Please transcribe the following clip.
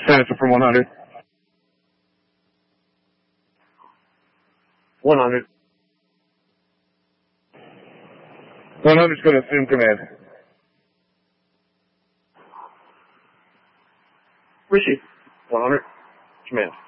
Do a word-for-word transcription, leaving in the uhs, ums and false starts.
Answer from one hundred. one hundred. one hundred's going to assume command. Receive. one hundred. Command.